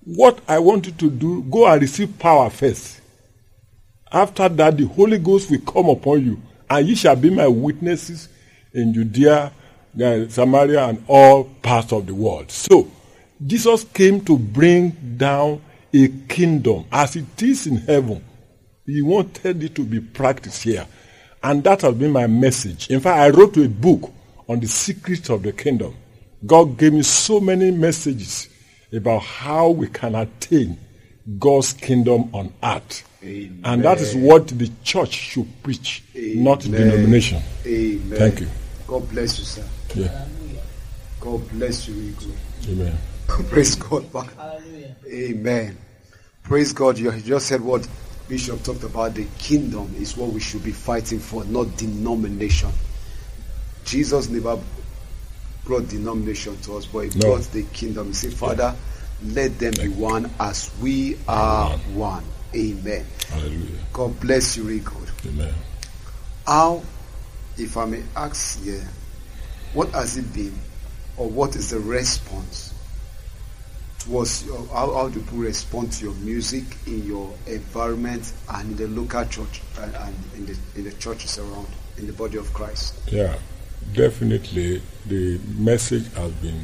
what I want you to do, go and receive power first. After that, the Holy Ghost will come upon you, and ye shall be my witnesses in Judea, Samaria, and all parts of the world. So, Jesus came to bring down a kingdom as it is in heaven. He wanted it to be practiced here. And that has been my message. In fact, I wrote a book on the secrets of the kingdom. God gave me so many messages about how we can attain God's kingdom on earth. Amen. And that is what the church should preach, Amen. Not denomination. Amen. Thank you. God bless you, sir. Yeah. God bless you, Igor. Amen. Praise God. Hallelujah. Amen. Praise God. You just said what Bishop talked about. The kingdom is what we should be fighting for, not denomination. Jesus never brought denomination to us, but he brought the kingdom. He said, Father, let them be one as we are one. Amen. Hallelujah. God bless you, very good. Amen. How, if I may ask here, what has it been, or what is the response towards your, how do people respond to your music in your environment and in the local church and in the churches around, in the body of Christ? Yeah, definitely the message has been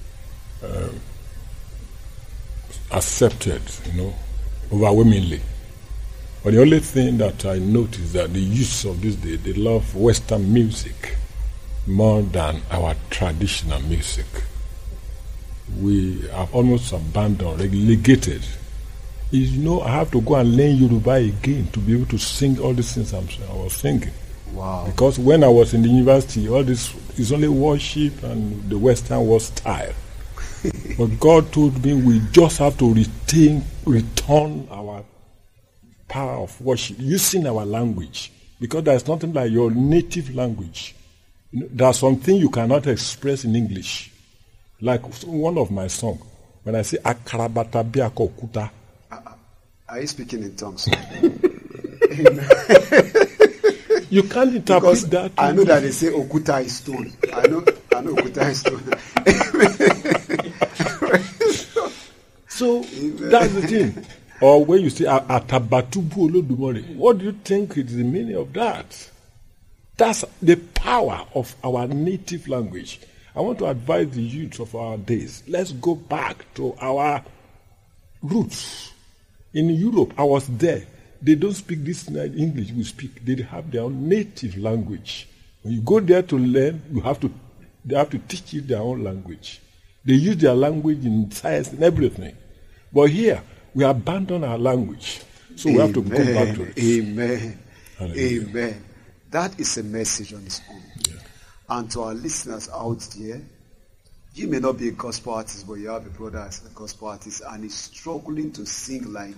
accepted, overwhelmingly. But the only thing that I notice is that the youth of this day, they love Western music more than our traditional music. We have almost abandoned, relegated. I have to go and learn Yoruba again to be able to sing all these things I was singing. Wow. Because when I was in the university, all this is only worship and the Western world style. But God told me we just have to return our power of worship using our language. Because there's nothing like your native language. There's something you cannot express in English. Like one of my songs, when I say Akarabata Biako Okuta. Are you speaking in tongues? You can't interpret because that. I know that they say Okuta is stone. I know Okuta is stone. So that's the thing. Or when you say Atabatubu Olodumare, what do you think is the meaning of that? That's the power of our native language. I want to advise the youth of our days. Let's go back to our roots. In Europe, I was there. They don't speak this English we speak. They have their own native language. When you go there to learn, they have to teach you their own language. They use their language in science and everything. But here, we abandon our language. So we have to go back to it. Amen. Hallelujah. Amen. That is a message on its own. Yeah. And to our listeners out there, you may not be a gospel artist, but you have a brother as a gospel artist, and he's struggling to sing like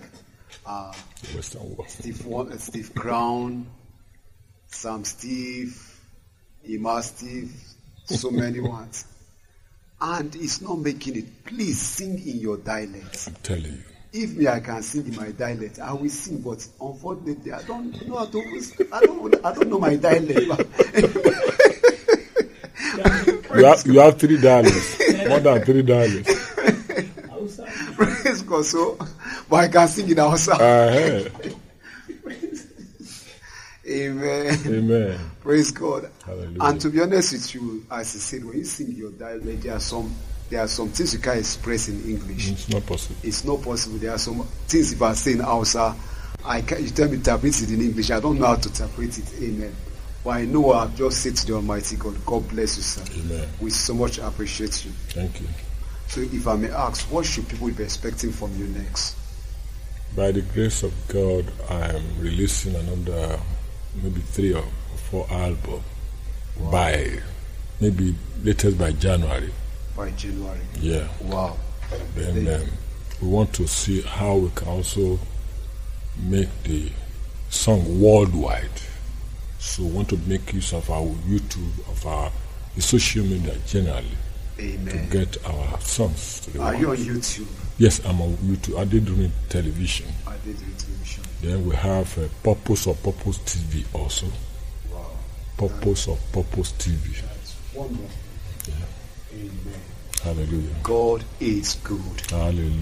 Steve Crown, Sam Steve, Ima Steve, so many ones. And he's not making it. Please sing in your dialect. I'm telling you. If me, I can sing in my dialect, I will sing. But unfortunately, I don't know how to. I don't know my dialect. You have 3 dialects, more than 3 dialects. Praise God, so, but I can sing it outside. Amen. Amen. Praise God. Hallelujah. And to be honest with you, as I said, when you sing your dialect, there are some things you can't express in English. It's not possible. It's not possible. There are some things if I say in Hausa, you tell me to interpret it in English. I don't know how to interpret it. Amen. But I know what I've just said to the Almighty God. God bless you, sir. Amen. We so much appreciate you. Thank you. So if I may ask, what should people be expecting from you next? By the grace of God, I am releasing another maybe 3 or 4 albums by maybe latest by January. By January. Yeah. Wow. Then we want to see how we can also make the song worldwide. So we want to make use of our YouTube, of our social media generally. Amen. To get our songs to the world. Are you on YouTube? Yes, I'm on YouTube. I did doing television. I did television. Then we have Purpose of Purpose TV also. Wow. Purpose of Purpose TV. That's wonderful. Yeah. Amen. Hallelujah. God is good. Hallelujah.